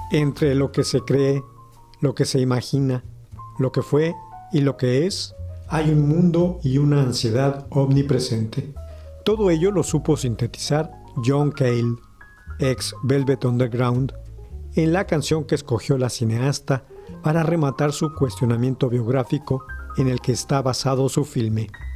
Entre lo que se cree, lo que se imagina, lo que fue y lo que es, hay un mundo y una ansiedad omnipresente. Todo ello lo supo sintetizar John Cale, ex Velvet Underground, en la canción que escogió la cineasta para rematar su cuestionamiento biográfico en el que está basado su filme.